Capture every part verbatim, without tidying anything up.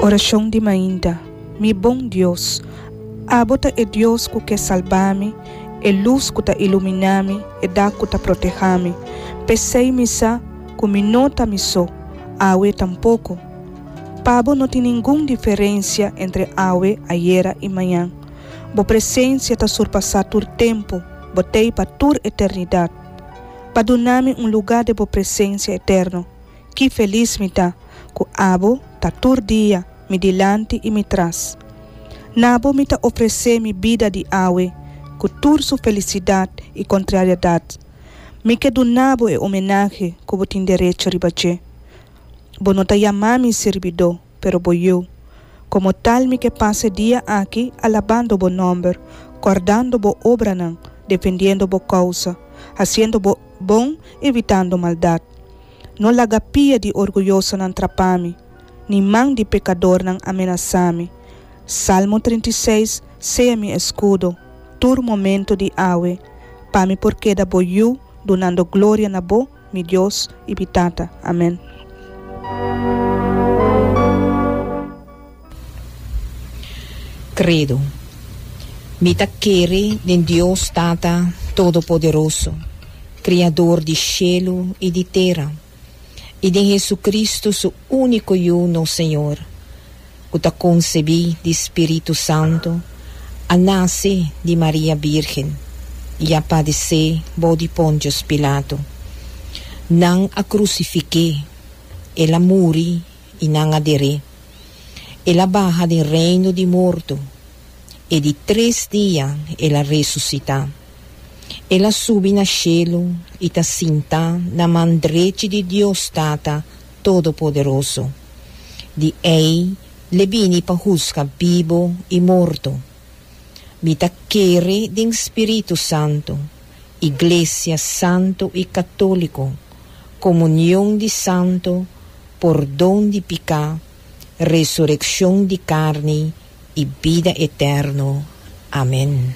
Oração de mainda. Mi bom Deus, abota é Deus que quer salvar-me, é luz que ta ilumina-me, é dá que ta proteja-me. Pensei-me sa, que me nota me só, awe tampouco. Pabo não tem nenhuma diferença entre awe, ayer e manhã. Bo presença ta surpassar todo tempo, botei para toda eternidade. Para donar-me um lugar de bo presença eterno. Que feliz me tá, que abo ta todo dia, me dilante e me traz. Nabo me ta oferecer mi vida de awe, com toda sua felicidade e contrariedade. Me que do nabo é homenagem que eu tenho direito a ribater. Bo não ta chamar me servidor, pero bo eu. Como tal me que passe dia aqui alabando bo nome, guardando bo obra não, defendendo bo causa, fazendo bo bom, evitando maldade. Não lagapia de orgulhoso não trapame, nem mão de pecador não ameaçame. Salmo trinta e seis, seja mi escudo, todo momento de awe, para mi porque da bo eu, donando glória na bo, mi Deus e bitata. Amém. Credo. Mi taccheri de Deus Tata Todo-Poderoso, Criador de cielo e de terra, e de Jesus Cristo, seu único e uno Senhor, que ta concebi de Espírito Santo, a nasce de Maria Virgem, e a padecer bo de Pontius Pilato. Não a crucifiquei, ela muri e não adere. Ela barra do reino de morto, e de três dias ela ressuscita. Ela sube na cielo e ta sinta na mão direita de Deus Tata Todo-Poderoso. De ei le vini pa juzgar vivo e morto. Mi ta quere de Espírito Santo, Iglesia Santo e Católico, comunhão de santo, perdão de pecado, ressurreição de carne e vida eterna. Amém.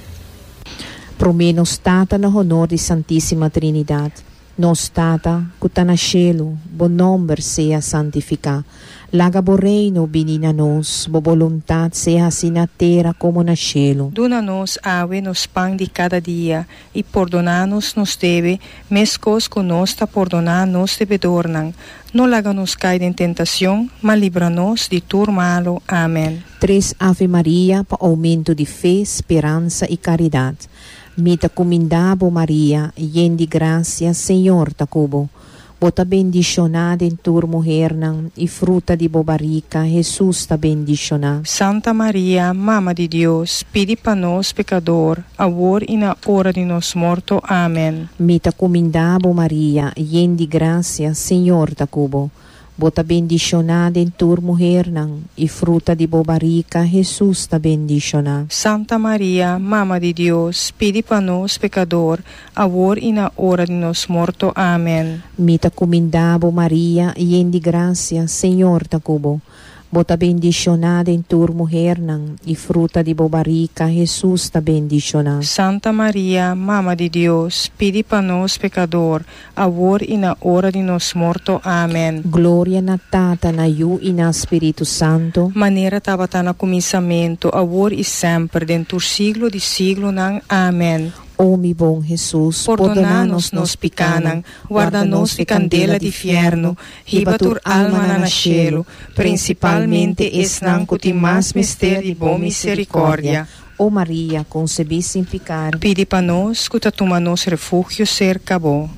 Promenos Tata no honor de Santíssima Trinidade. Nos Tata, que está no cielo, bo nome seja santificado. Laga bo reino vinha a nós, bo voluntade seja assim na terra como no cielo. Dona-nos awe nos pão de cada dia, e perdona-nos nos deve, mescos que nós ta perdonar nos devedornan. Não laga-nos cair em tentação, mas livra-nos de todo malo. Amém. Três Ave Maria para aumento de fé, esperança e caridade. Mita comendabo Maria, yen de graça, Senhor ta cubo. Bota bendicionada em tua mulher nan, e fruta de bobarica, Jesus ta bendicionada. Santa Maria, Mama de Deus, pedi para nós pecador, agora e na hora de nos morto. Amém. Mita comendabo Maria, yen de graça, Senhor ta cubo. Bota bendicionada em tua mulher nan, e fruta de bobarica, Jesus ta bendicionada. Santa Maria, Mama de Deus, pedi para nós pecador, agora e na hora de nos morto. Amém. Mita comendabo Maria, yen de graça, Senhor ta cubo. Bota bendicionada em tua mulher nan, e fruta de bobarica, Jesus ta bendicionada. Santa Maria, Mama de Deus, pedi para nós pecador, agora e na hora de nos morto. Amém. Glória na Tata, na Yu e na Espírito Santo. Maneira tabata na começamento, agora e sempre, dentro do siglo de siglo nan. Amém. Oh, mi bom Jesus, perdona-nos nos picanan, guarda-nos de candela de fierno, riba tur alma na cielo, principalmente es nan que mais mister de bom misericórdia. Oh Maria, concebi sem pecar, pedi para nós que toma nos refúgio cerca bo.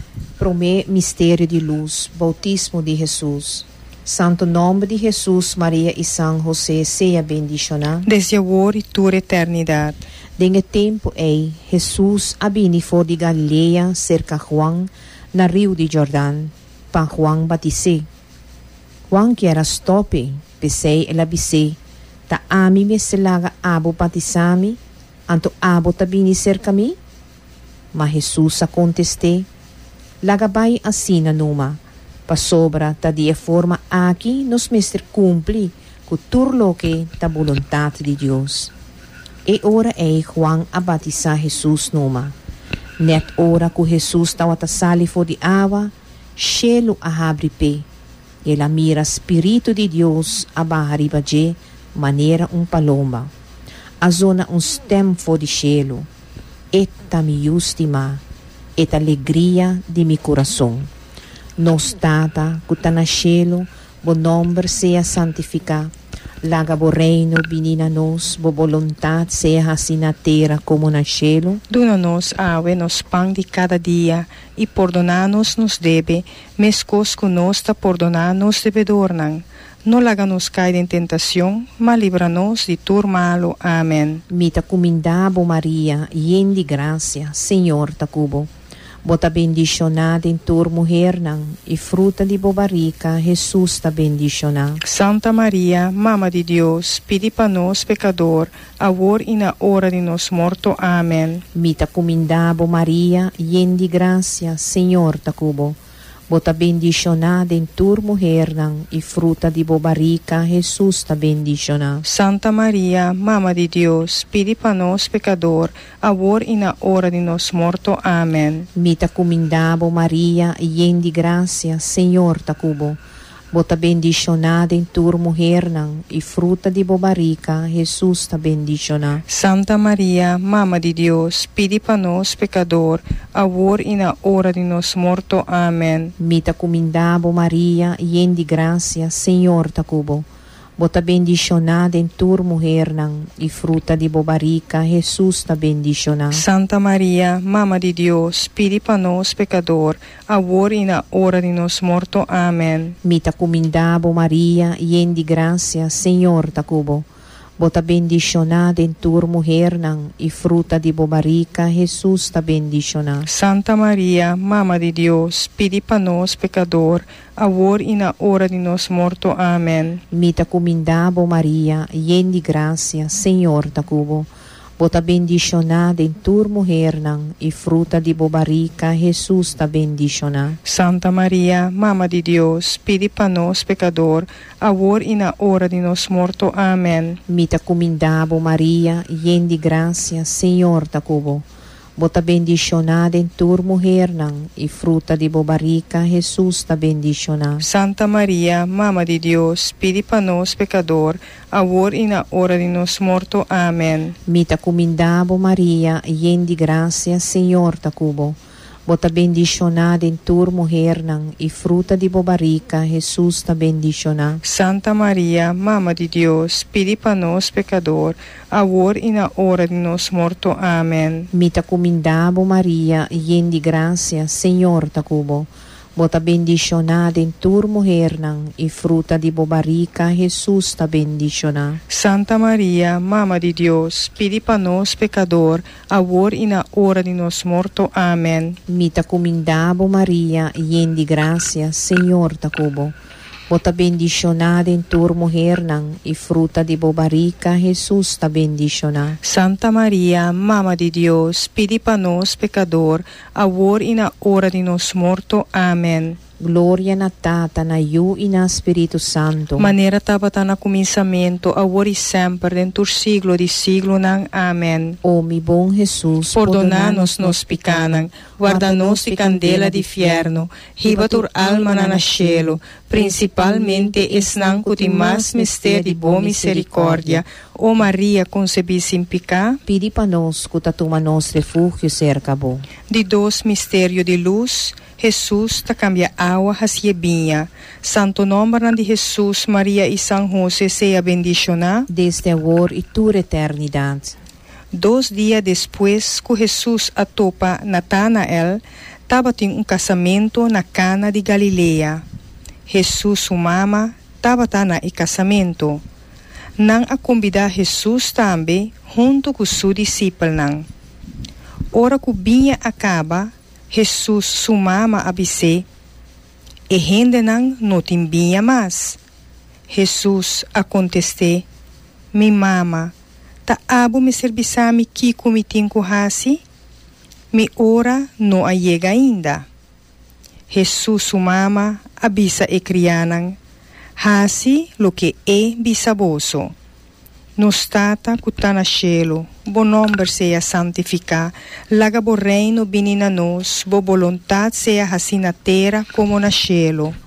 Promê mistério de luz, bautismo de Jesus. Santo nome de Jesus, Maria e São José, seja bendicionado. Desde agora e toda eternidade. Dengue tempo ei, Jesus abini for de Galileia, cerca Juan, na rio de Jordão, pa Juan batizei. Juan que era stope, pesei ela bisei, ta ami me selaga abo batizami, anto abo tabini cerca mi? Mas Jesus a contestei, lagabay asina numa, pa sobra ta dia forma aqui nos mestre cumpli, ku turlo que ta vontade de Deus. E ora é Juan a batizar Jesus numa. Net ora que Jesus estava a sali for de água, cielo a abre pé. Ela mira Espírito de Deus abarriba de maneira um paloma. A zona um stemfo de cielo. Eta mi justima, eta alegria de mi coração. Nos tata, que na cielo, bo nome seja santificado. Laga bo reino vinina nos, bo voluntad seja assim na terra como na cielo. Duna-nos, awe, nos pão de cada dia, e perdona-nos nos debe, mescos que nos ta perdonar-nos devedornan. Não laga-nos cair em tentação, mas livra-nos de tudo malo. Amém. Mita comindabo Maria, yen de graça, Senhor ta cubo. Bota bendicionada em tua mulher nan, e fruta de bobarica, Jesus ta bendicionada. Santa Maria, Mama de Deus, pedi para nós, pecador, agora e na hora de nos morto. Amém. Mita comindabo Maria, yen de graça, Senhor ta cubo. Bota bendicionada em tua mulher nan, e fruta de bobarica, Jesus ta bendicionada. Santa Maria, Mama de Deus, pedi para nós, pecador, agora e na hora de nos morto. Amém. Mita comindabo Maria, yen de graça, Senhor ta cubo. Bota bendicionada em tua mulher nan, e fruta de bobarica, Jesus ta bendicionada. Santa Maria, Mama de Deus, pedi para nós, pecador, agora e na hora de nos morto. Amém. Mita comindabo Maria, yen de graça, Senhor ta cubo. Bota bendicionada em tua mulher nan, e fruta de bobarica, Jesus ta bendicionada. Santa Maria, Mama de Deus, pedi para nós, pecador, agora e na hora de nos morto. Amém. Mita comindabo Maria, yen de graça, Senhor ta cubo. Bota bendicionada em tua mulher nan, e fruta de bobarica, Jesus ta bendicionada. Santa Maria, Mama de Deus, pedi para nós, pecador, agora e na hora de nos morto. Amém. Mita comindabo Maria, yen de graça, Senhor ta cubo. Bota bendicionada em tua mulher nan, e fruta de bobarica, Jesus ta bendicionada. Santa Maria, Mama de Deus, pedi para nós, pecador, agora e na hora de nos morto. Amém. Mita comindabo Maria, yen de graça, Senhor ta cubo. Bota bendicionada em tua mulher nan, e fruta de bobarica, Jesus ta bendicionada. Santa Maria, Mama de Deus, pedi para nós, pecador, agora e na hora de nos morto. Amém. Mita comindabo Maria, yen de graça, Senhor ta cubo. Bota bendicionada em tua mulher nan, e fruta de bobarica, Jesus ta bendicionada. Santa Maria, Mama de Deus, pedi para nós, pecador, agora e na hora de nos morto. Amém. Mita comindabo Maria, yen de graça, Senhor ta cubo. Bota bendicionada em tua mulher nan, e fruta de bobarica, Jesus ta bendicionada. Santa Maria, Mama de Deus, pedi para nós, pecador, agora e na hora de nos morto. Amém. Mita comindabo Maria, yen de graça, Senhor ta cubo. Bota bendicionada em tua mulher nan, e fruta de bobarica, Jesus ta bendicionada. Santa Maria, Mama de Deus, pedi para nós, pecador, agora e na hora de nos morto. Amém. Glória na Tata, na Yu e na Espírito Santo. Maneira estava na começamento, agora e sempre, dentro do siglo de siglo. Nang. Amém. Ó mi bom Jesus, perdona-nos nos picanan, guarda-nos de candela de fierno, riba tur alma na nascelo, principalmente esnan cuti mais mistério de boa misericórdia. Ó Maria, concebida sem pecado, pedi para nós, que toma nos refúgio cerca bo. De dois mistérios de luz, Jesus ta cambia água hacia vinha. Santo nome de Jesus, Maria e São José seja bendicionado desde agora e toda eternidade. Dois dias depois que Jesus atopa Natanael, estava em um casamento na Cana de Galileia. Jesus, sua mama, estava na e casamento. Não a convidar Jesus também, junto com seu discípulo. Ora que o vinha acaba, Jesus, sua mama, abisse, e rende não não tem vinha mais. Jesus a contestou, minha mama, ta abo me serviçame que comitim corrasi? Mi hora não a chega ainda. Jesus, sua mama, abisa e crianan, hasi lo que é bisaboso. Nos tata que na cielo, bo nome seja santificado, laga bo reino vinina nos, bo voluntad seja assim na terra como na cielo.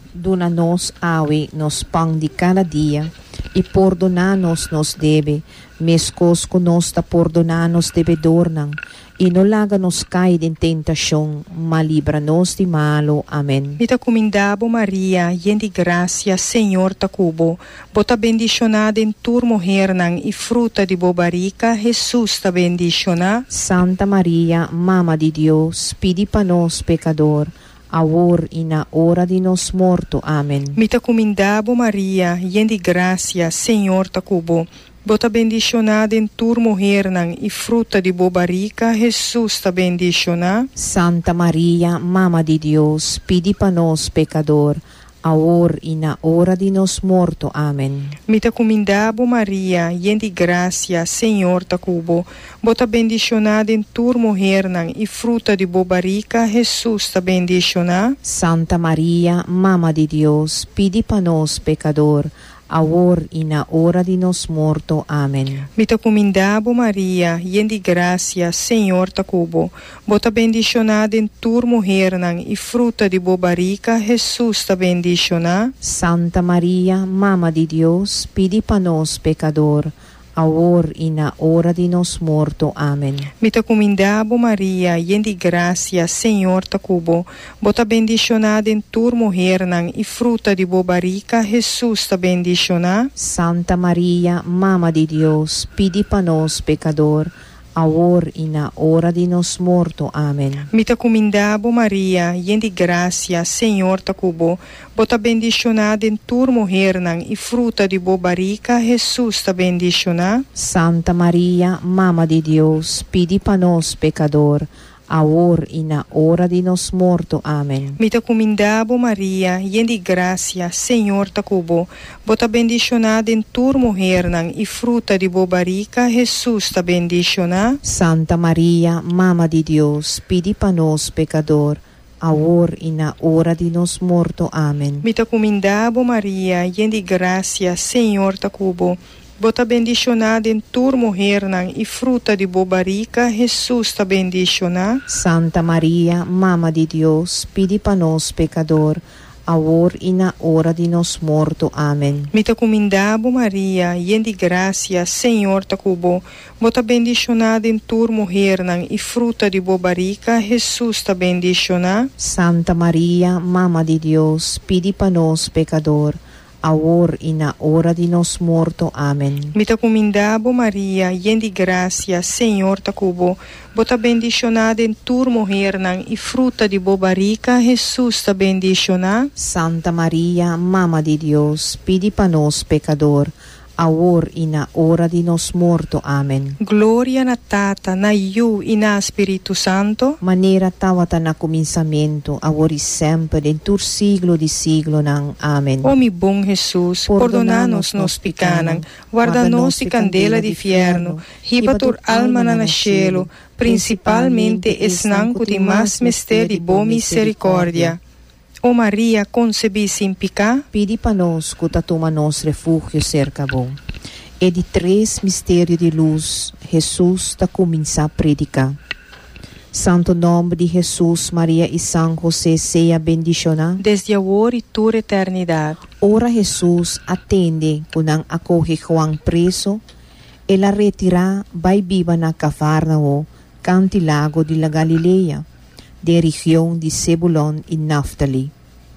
Duna-nos awe nos pão de cada dia, e perdonar-nos nos deve, mescos conosco perdonar-nos devedor não, e não laga-nos cair em tentação, mas livra-nos de malo. Amém. Mita comindabo Maria, yen de gracia, Senhor ta cubo, bota bendicionada em tur mujer nang, e fruta de bobarica, Jesus ta bendicionada. Santa Maria, Mama de Deus, pedi para nós pecador, agora e na hora de nos morto. Amém. Mita comindabo Maria, yen de gracia, Senhor ta cubo, bota bendicionada em tur mujer nang, e fruta de bobarica, Jesus ta bendicionada. Santa Maria, Mama de Deus, pedi para nós pecador, agora e na hora de nos morto. Amém. Mita comindabo Maria, yen de gracia, Senhor ta cubo, bota bendicionada em tur mujer nang, e fruta de bobarica, Jesus ta bendicionada. Santa Maria, Mama de Deus, pedi para nós pecador, agora e na hora de nos morto. Amém. Mita comindabo Maria, yen de gracia, Senhor ta cubo, bota bendicionada em tur mujer nang, e fruta de bobarica, Jesus ta bendicionada. Santa Maria, Mama de Deus, pedi para nós pecador, agora e na hora de nos morto. Amém. Mita comindabo Maria, yen de gracia, Senhor ta cubo, bota bendicionada em tur mujer nang, e fruta de bobarica, Jesus ta bendicionada. Santa Maria, Mama de Deus, pedi para nós pecador, agora e na hora de nos morto. Amém. Mita comindabo Maria, yen de gracia, Senhor ta cubo, bota bendicionada em tur mujer nang, e fruta de bobarica, Jesus ta bendicionada. Santa Maria, Mama de Deus, pedi para nós pecador, agora e na hora de nos morto. Amém. Mita comindabo Maria, yen de gracia, Senhor ta cubo, bota bendicionada em tur mujer nang, e fruta de bobarica, Jesus ta bendicionada. Santa Maria, Mama de Deus, pedi para nós pecador, agora e na hora de nos morto. Amém. Mita comindabo Maria, yen de gracia, Senhor ta cubo, bota bendicionada em tur mujer nang, e fruta de bobarica, Jesus ta bendicionada. Santa Maria, Mama de Deus, pedi para nós pecador, agora e na hora de nos morto. Amém. Mita comindabo Maria, yen de gracia, Senhor ta cubo, bota bendicionada em tur mujer nang, e fruta de bobarica, Jesus ta bendicionada. Santa Maria, Mama de Deus, pedi para nós pecador, agora e na hora de nos morto. Amém. Mita comindabo Maria, yen de gracia, Senhor ta cubo, bota bendicionada em tur mujer nang, e fruta de bobarica, Jesus ta bendicionada. Santa Maria, Mama de Deus, pedi para nós pecador, agora e na hora de nos morto. Amém. Glória na Tata, na Iu e na Espírito Santo, maneira tawata na começamento, agora e sempre, em tur siglo de siglo nang. Amém. ó mi bom Jesus, perdona-nos nos picanang, guarda-nos de candela de fierno, riba tur alma na cielo, principalmente esnanco de mais mistério de boa misericórdia. Ó Maria, concebi sem pecar, pedi para nós que toma nos refúgio cerca bom. E de três mistérios de luz, Jesus está começar a predicar. Santo nome de Jesus, Maria e São José seja bendicionado. desde agora e toda eternidade. Ora Jesus atende quando acolhe João preso, ela retira, vai viva na Cafarnao, cantilago de la Galileia, de região de Zebulon e Naftali.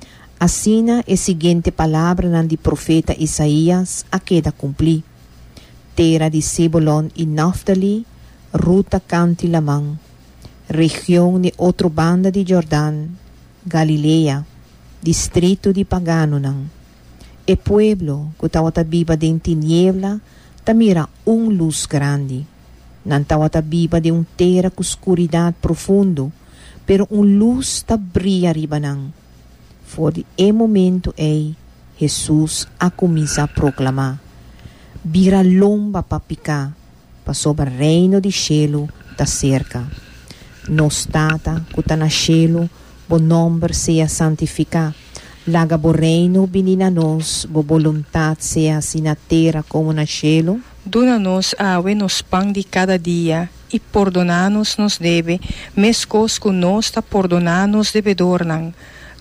Assim, a seguinte palavra do profeta Isaías a queda cumprir. Terra de Zebulon e Naftali, ruta cantilamang, região de outra banda de Jordão, Galileia, distrito de Paganonan. E pueblo que estava viva de tiniebla, tamira um luz grande. Não estava viva de um terra com escuridade profundo, pero um luz ta brilha ribanang. For e momento ei, Jesus a começar a proclamar. Vira lomba pa picar, pa sobre o reino de cielo ta cerca. Nos tata, que ta na cielo, bo nome seja santificar. Laga bo reino binina nos, bo vontade seja assim na terra como na cielo. Dona-nos awe nos pão de cada dia, e perdona-nos nos deve, mescos que nós ta perdona-nos devedor nang.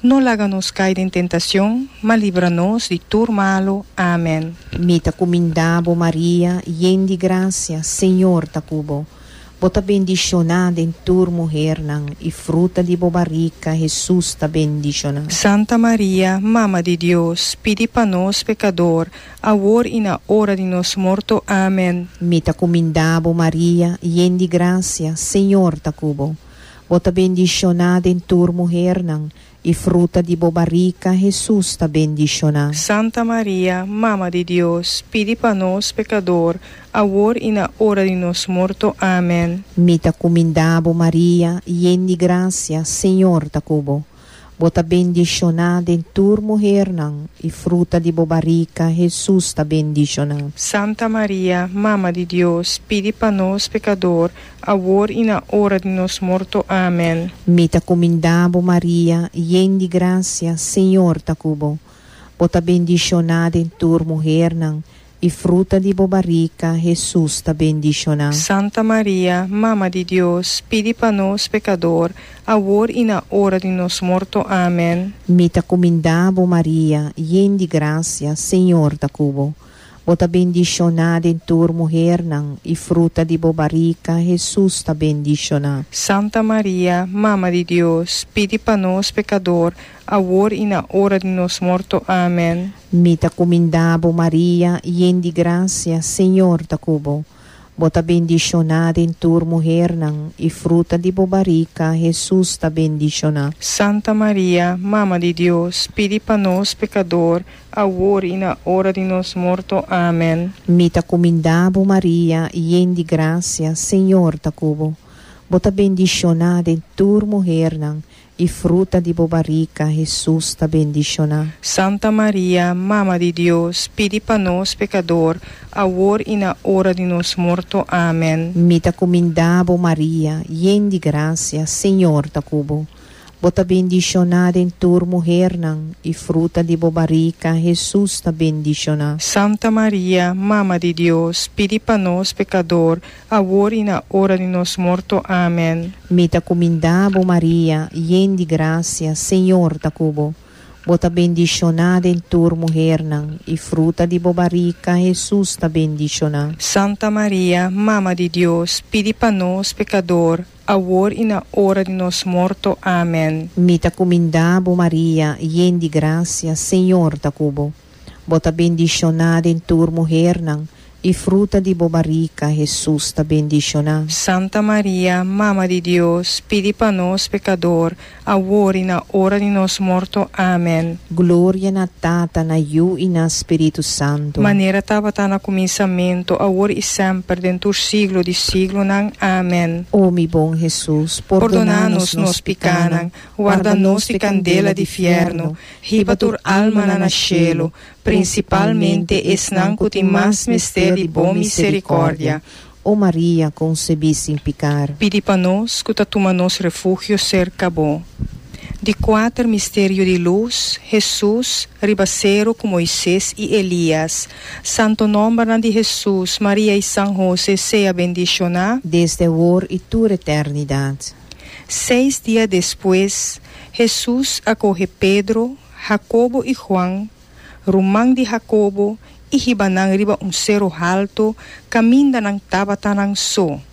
No laga-nos cair em tentação, mas livra-nos de tudo malo. Amém. Mita comindabo Maria, yendi gracia, Senhor tacubo. Bota bendicionada em tur mulher nang, e fruta de bobarica, Jesus ta bendicionada. Santa Maria, Mama de Deus, pedi para nós pecador, agora e na hora de nos morto. Amém. Mita comindabo Maria, yendi gracia, Senhor tacubo. Bota bendicionada em tur mulher nang, e fruta de bobarica, Jesus ta bendicionada. Santa Maria, Mama de Deus, pedi para nós pecador, agora e na hora de nos morto. Amém. Mita comindabo Maria, yendi gracia, Senhor tacubo. Bota bendicionada em tur mulher nang, e fruta de bobarica, Jesus ta bendicionada. Santa Maria, Mama de Deus, pedi para nós pecador, agora e na hora de nos morto. Amém. Mita comindabo Maria, yendi gracia, Senhor tacubo. Bota bendicionada em tur mulher nang, e fruta de bobarica, Jesus ta bendicionada. Santa Maria, Mama de Deus, pedi para nós pecador, agora e na hora de nos morto. Amém. Mita comindabo Maria, yendi gracia, Senhor tacubo. Bota bendicionada em tur mulher nang, e fruta de bobarica, Jesus ta bendicionada. Santa Maria, Mama de Deus, pedi para nós pecador, agora e na hora de nos morto. Amém. Mita comindabo Maria, yendi gracia, Senhor tacubo. Bota bendicionada em tur mulher nang, e fruta de bobarica, Jesus ta bendicionada. Santa Maria, Mama de Deus, pedi para nós pecador, agora e na hora de nos morto. Amém. Mita comindabo Maria, yendi gracia, Senhor tacubo. Bota bendicionada em tur mulher nang, e fruta de bobarica, Jesus ta bendicionada. Santa Maria, Mama de Deus, pedi para nós pecador, agora e na hora de nos morto. Amém. Mita comindabo Maria, yendi gracia, Senhor tacubo. Bota bendicionada em tur mulher nang, e fruta de bobarica, Jesus ta bendicionada. Santa Maria, Mama de Deus, pedi para nós pecador, agora e na hora de nos morto. Amém. Mita comindabo Maria, yendi gracia, Senhor tacubo. Bota bendicionada em tur mulher nang, e fruta de bobarica, Jesus ta bendicionada. Santa Maria, Mama de Deus, pedi para nós pecador, agora e na hora de nos morto. Amém. Mita comindabo Maria, yendi gracia, Senhor tacubo. Bota bendicionada em tur mulher nang, e fruta de bobarica, Jesus ta bendicionada. Santa Maria, Mama de Deus, pedi para nós pecador, agora e na hora de nos morto. Amém. Glória na Tata, na Iu e na Espírito Santo. Maneira estava tá no começamento, agora e sempre, dentro do siglo de siglo. Nang. Amém. Ó mi bom Jesus, Perdona-nos nos picanan, guarda-nos de candela de fierno, riba tur alma na cielo, principalmente esnanco de mais mistério de boa misericórdia. Ó Maria, concebi sem pecar. Pedi para nós, que toma nos refúgio cerca bom. De quatro mistério de luz, Jesus, ribaceiro com Moisés e Elias. Santo nome de Jesus, Maria e São José, seja bendicionado. Desde agora e toda eternidade. Seis dias depois, Jesus acorre Pedro, Jacobo e Juan, rumang de Jacobo, e ribanang riba um cerro alto, caminda nang tabata nang so.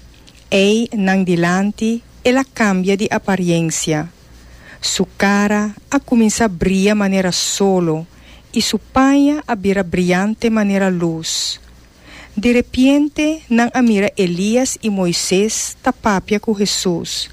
Ei nang dilante, ela cambia de aparência. Su cara a começa a brilhar maneira solo, e su paia a vira brilhante maneira luz. De repente, nang amira Elias e Moisés tapapia com Jesus.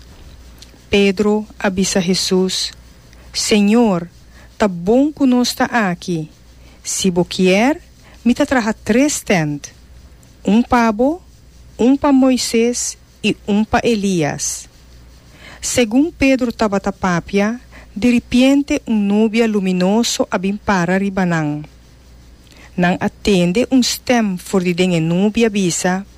Pedro avisa Jesus: Senhor, tá bom que nós tá aqui. Se você quer, me tá traga três tendas. Um pabo, um para Moisés e um para Elias. Segundo Pedro estava tapapia, de repente um nubia luminoso abim para ribanang. Nang atende um stem for de dengue nubia bisa.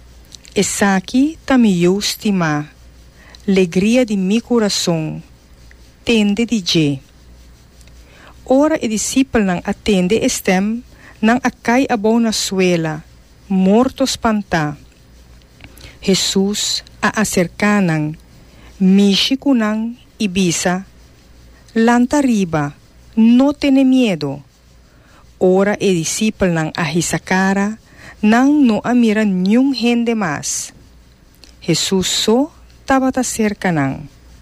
Essa aqui tá me eu estimar. Alegria de mi coração. Tende de je. Ora e discípulo nang atende estem, nang acai abau na suela, morto espanta. Jesus a acercanang, mishi kunang ibisa, lanta riba, no tiene miedo. Ora e discípulo nang ahisakara, nang no amira nyung gente mas. Jesus so tabata cerca nang.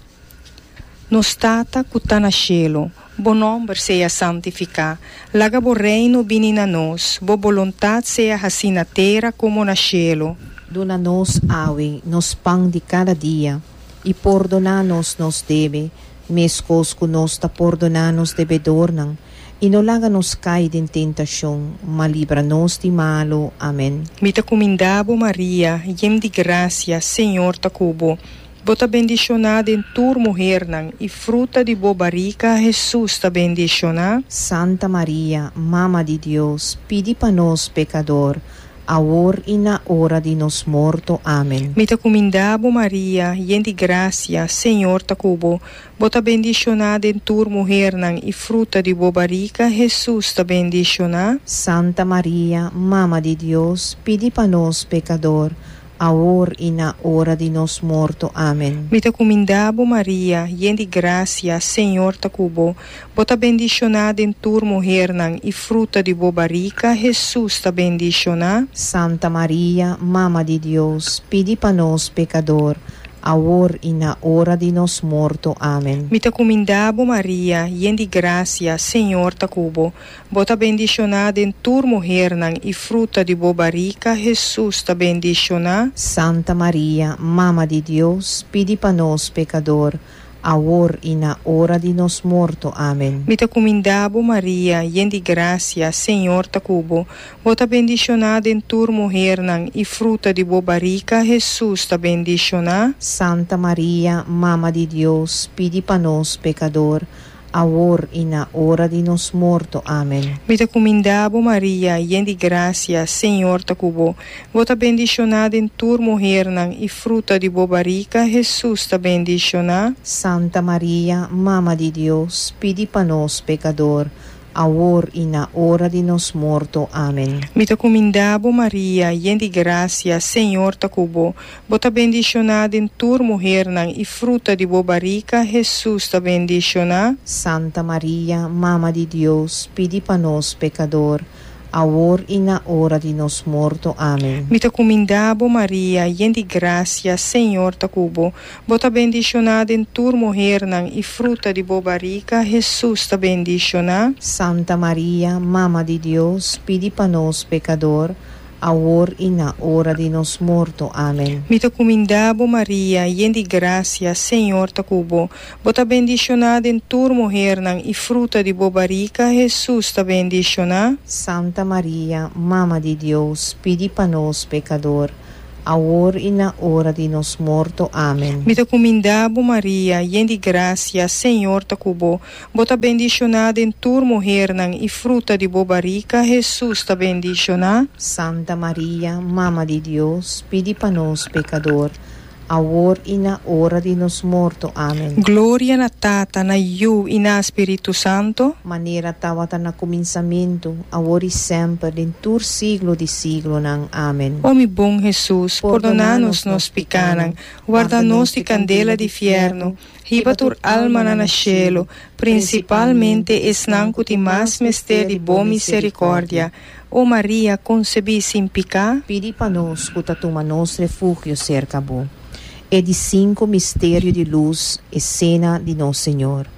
Nos tata kutana cielo, bo nombre seja santificado, laga bo reino vini na nos, bo voluntad seja assim na terra como na cielo. Dona-nos, awe, nos pão de cada dia, e perdona-nos nos debe, mescos que nos ta perdona-nos devedor nang, e não laga-nos cair em tentação, mas livra-nos de malo. Amém. Mita comindabo Maria, yem de gracia, Senhor ta cubo, bota bendicionada em tur mujer nang, e fruta de bo barriga, Jesus ta bendicionada. Santa Maria, Mama de Deus, pedi para nós pecador, agora e na hora de nos morto. Amém. Mita comindabo Maria, yem de gracia, Senhor ta cubo, bota bendicionada em tur mujer nang, e fruta de bo barriga, Jesus ta bendicionada. Santa Maria, Mama de Deus, pedi para nós pecador, agora e na hora de nos morto. Amém. Mita comindabo Maria, yem de gracia, Senhor ta cubo, bota bendicionada em tur mujer nang, e fruta de bo barriga, Jesus ta bendicionada. Santa Maria, Mama de Deus, pedi para nós pecador, agora e na hora de nos morto. Amém. Mita comindabo Maria, yem de gracia, Senhor ta cubo, bota bendicionada em tur mujer nang, e fruta de bo barriga, Jesus ta bendicionada. Santa Maria, Mama de Deus, pedi para nós pecador, agora e na hora de nos morto. Amém. Mita comindabo Maria, yem de gracia, Senhor ta cubo, bota bendicionada em tur mujer nang, e fruta de bo barriga, Jesus ta bendicionada. Santa Maria, Mama de Deus, pedi para nós pecador, agora e na hora de nos morto. Amém. Mita comindabo Maria, yem de gracia, Senhor ta cubo, bota bendicionada em tur mujer nang, e fruta de bo barriga, Jesus ta bendicionada. Santa Maria, Mama de Deus, pedi para nós pecador, agora e na hora de nos morto. Amém. Mita comindabo Maria, yem de gracia, Senhor ta cubo, bota bendicionada em tur mujer nang, e fruta de bo barriga, Jesus ta bendicionada. Santa Maria, Mama de Deus, pedi para nós pecador, agora e na hora de nos morto. Amém. Mita comindabo Maria, yem de gracia, Senhor ta cubo, bota bendicionada em tur mujer nang, e fruta de bo barriga, Jesus ta bendicionada. Santa Maria, Mama de Deus, pedi para nós pecador, agora e na hora de nos morto. Amém. Mita comindabo Maria, yem de gracia, Senhor ta cubo, bota bendicionada em tur mujer nang, e fruta de bo barriga, Jesus ta bendicionada. Santa Maria, Mama de Deus, pedi para nós pecador, agora e na hora de nos morto. Amém. Mita comindabo Maria, yem de gracia, Senhor ta cubo, bota bendicionada em tur mujer nang, e fruta de bo barriga, Jesus ta bendicionada. Santa Maria, Mama de Deus, pedi para nós pecador, agora e na hora de nos morto. Amém. Glória na Tata, na Iu e na Espírito Santo. Maneira tawata na começamento, agora e sempre, em tur siglo de siglo nang. Amém. Ó mi bom Jesus, perdona-nos nos picanang, guarda-nos de candela de fierno, riba tur alma na cielo, principalmente esnanco de mais mister de boa misericórdia. Ó Maria, concebi sem picar, Pedi para nós, cutatuma nos refúgio cerca bo. E de cinco mistério de luz, e cena de Nosso Senhor.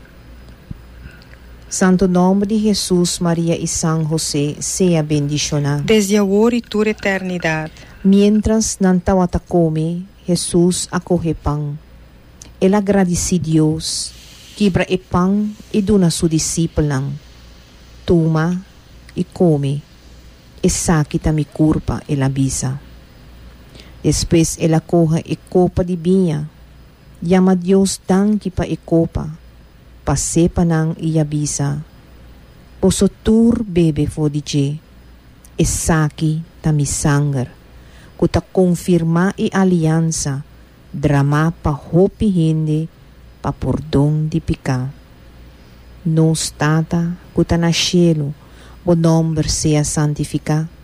Santo nome de Jesus, Maria e São José, seja bendicionado. desde agora e tur eternidade. Mientras nantawata come, Jesus acoge pão. Ele agradece Deus, quebra e pão e dona su discípulo. Toma e come, e saquita mi curpa e la bisa. Depois ela coja e copa de vinha, llama Deus danke pa e copa, pa sepa nang e bisa. Poso tur bebe fo di je, e saki ta mi sangue, kuta confirma e aliança, drama pa hopi hindi, pa pordon di pika. Nos tata, kuta na cielo, o nombre sea santificado,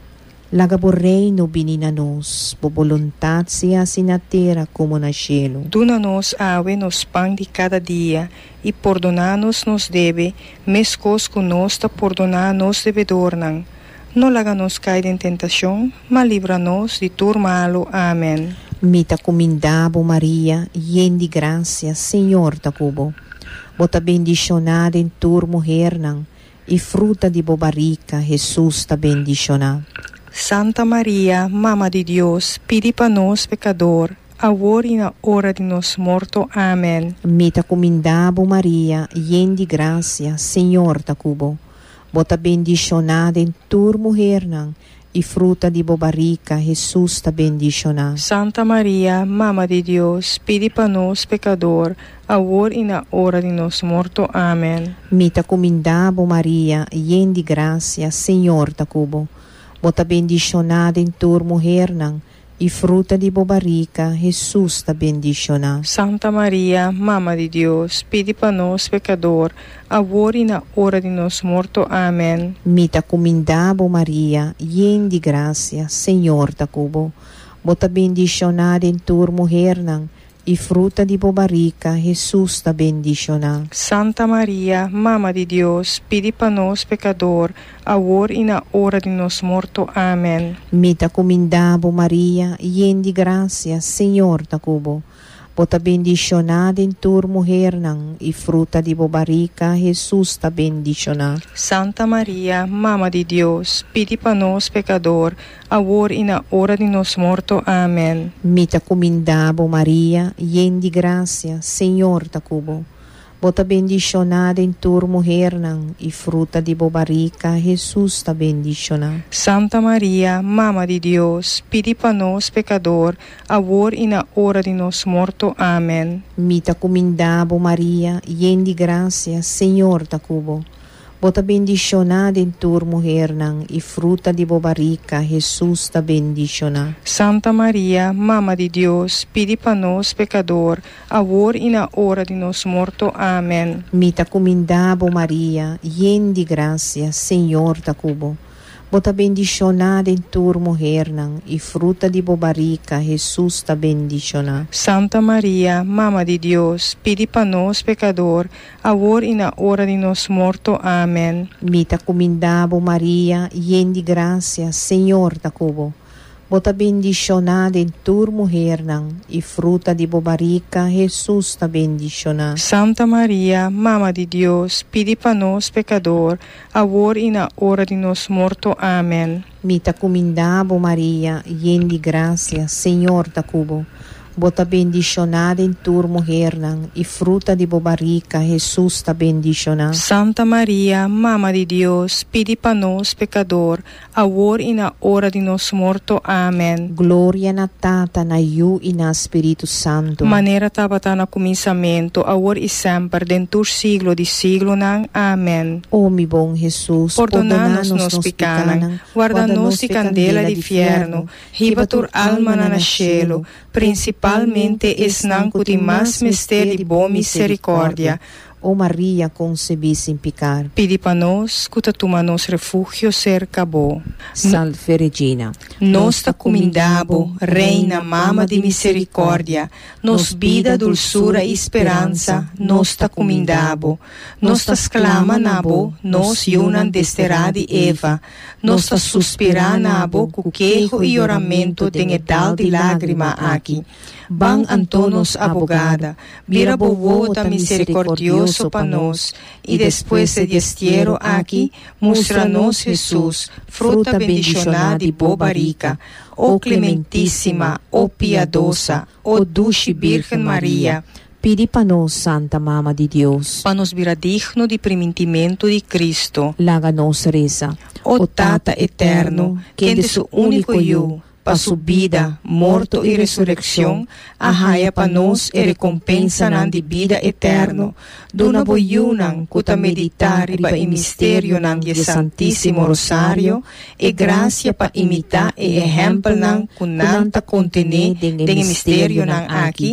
Lagabo reino bininanos, po voluntad siya sinatera como na cielo. Duna-nos awe nos pão de cada dia, e perdonanos nos deve, mescos conosco perdonar-nos devedornan. Não laga-nos cair em tentação, mas livra-nos de tudo malo. Amém. Mita comindabo Maria, yen de gracia, Senhor ta cubo. Bota bendicionada em tur mujer nan, e fruta de bobarica, Jesus ta bendicionada. Santa Maria, Mama de Deus, pedi para nós pecador, agora e na hora de nos morto. Amém. Mita comindabo Maria, yen de gracia, Senhor ta cubo. Bota bendicionada em tur mujer nan, e fruta de bobarica, Jesus ta bendicionada. Santa Maria, Mama de Deus, pedi para nós pecador, agora e na hora de nos morto. Amém. Mita comindabo Maria, yen de gracia, Senhor ta cubo. Bota bendicionada em tur mujer nan, e fruta de bobarica, Jesus ta bendicionada. Santa Maria, Mama de Deus, pedi para nós pecador, agora e na hora de nos morto. Amém. Mita comindabo Maria, yen de gracia, Senhor ta cubo. Bota bendicionada em tur mujer nan, e fruta de bobarica, Jesus ta bendicionada. Santa Maria, Mama de Deus, pedi para nós pecador, agora e na hora de nos morto. Amém. Mita comindabo Maria, yen de gracia, Senhor ta cubo. Bota bendicionada em tur mujer nan, e fruta de bobarica, Jesus ta bendicionada. Santa Maria, Mama de Deus, pedi para nós pecador, agora e na hora de nos morto. Amém. Mita comindabo Maria, yen de gracia, Senhor ta cubo. Bota bendicionada em tur mujer nan, e fruta de bobarica, Jesus ta bendicionada. Santa Maria, Mama de Deus, pedi para nós pecador, agora e na hora de nos morto. Amém. Mita comindabo Maria, yen de gracia, Senhor ta cubo. Bota bendicionada em tur mujer nan, e fruta de bobarica, Jesus ta bendicionada. Santa Maria, Mama de Deus, pedi para nós pecador, agora e na hora de nos morto. Amém. Mita comindabo Maria, yen de gracia, Senhor ta cubo. Bota bendicionada em tur mujer nan, e fruta de bobarica, Jesus ta bendicionada. Santa Maria, Mama de Deus, pedi para nós pecador, agora e na hora de nos morto. Amém. Mita comindabo Maria, yen de gracia, Senhor ta cubo. Bota bendicionada em tur mujer nan, e fruta de bobarica, Jesus ta bendicionada. Santa Maria, Mama de Deus, pedi para nós pecador, agora e na hora de nos morto. Amém. Mita comindabo Maria, yen de gracia, Senhor ta cubo. Bota bendicionada em tur mujer nan, e fruta de bobarica, Jesus ta bendicionada. Santa Maria, Mama de Deus, pedi para nós pecador, agora e na hora de nos morto. Amém. Glória na Tata, na Iu e na Espírito Santo. Maneira tabata na começamento, agora e sempre, dentro siglo de siglo nang. Amém. Oh, mi bom Jesus, perdonanos nos picanan, guarda-nos de candela de fierno, riba tur alma na cielo, principalmente esnanco de mais mistério de boa misericórdia. Ó Maria, concebi sem pecar. Pedi para nós, cuta tuma nos refúgio cerca bo. Salve Regina. Nos ta comindabo, Reina, Mama de misericórdia, nos vida, dulçura e esperança, nos ta comindabo. Nos ta exclama nabo, nos yunan desterade Eva, nos ta suspira nabo, cuquejo e oramento den edal de lágrima aqui. Ban Antonos abogada, vira bobo ta misericordioso pa nós, e depois de destiero aqui, mostra-nos Jesus, fruta bendicionada e bobarica, ó clementíssima, ó piedosa, ó dulce Virgem Maria, pedi para nós, Santa Mama de Deus, para nos vira digno de primitimento de Cristo. Laga nos reza. Ó Tata eterno, que de su único eu, para su vida, morto e ressurreição, arraia para nós e recompensa nan de vida eterno. Dona boiunan, cuta meditar riba e mistério nan de Santíssimo Rosário, e graça para imitar e exemplo nan kunanta contene den mistério nan aqui,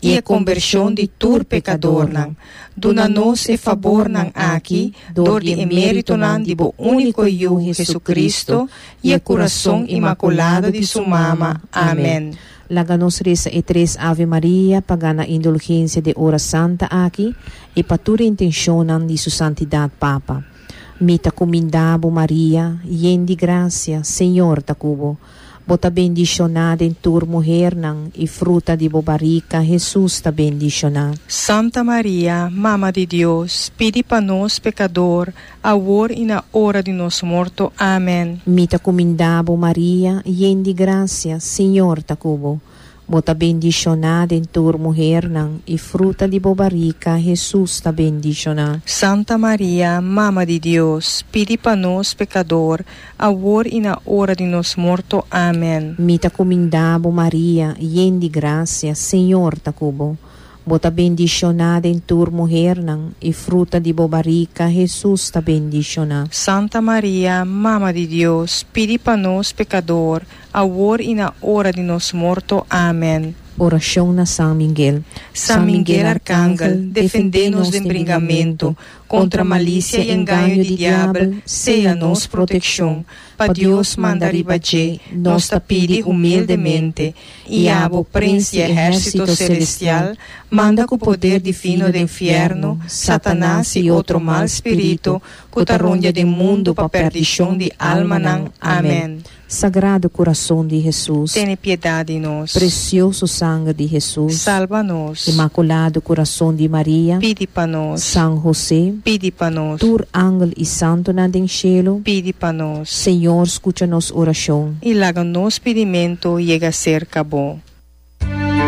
e a conversão de tur pecador nang. Duna-nos e favor nang aqui, dor de emérito nang de bo único yu Jesucristo, e a coração imaculado de sua mama. Amém. Laganos reza e três Ave Maria, pagana indulgência de hora santa aqui, e patura intencionam de sua santidade Papa. Mita comindabo Maria, yen de gracia, Senhor tacubo. Bota bendicionada em tur mulher nang, e fruta de bobarica, Jesus ta bendicionado. Santa Maria, Mama de Deus, pedi para nós pecador, agora e na hora de nosso morto. Amém. Mita comindabo Maria, yen de gracia, Senhor tacubo. Bota bendicionada em tur mulher nang, e fruta de bobarica, Jesus ta bendicionado. Santa Maria, Mama de Deus, pedi para nós pecador, agora e na hora de nosso morto. Amém. Mita comindabo Maria, yen de gracia, Senhor tacubo. Bota bendicionada em tur mulher nang, e fruta de bobarica, Jesus ta bendicionado. Santa Maria, Mama de Deus, pedi para nós pecador, agora e na hora de nosso morto. Amém. Oração na São Miguel. São Miguel Arcángel, defendei-nos do embringamento, contra a malícia e engano do diabo, seja nos proteção. Para Deus mandar ibaje, nós te pedi humildemente, e abo príncipe e exército celestial, manda com o poder divino do inferno, Satanás e outro mal espírito, que te ronda do mundo para perdição de alma. Amém. Sagrado coração de Jesus, tenha piedade de nós. Precioso sangue de Jesus, salva-nos. Imaculado coração de Maria, pede para nós. São José, pede para nós. tur ángel e santo na den cielo, pede para nós. Senhor, escuta-nos oração. E laga nos pedimento chega a ser cabo.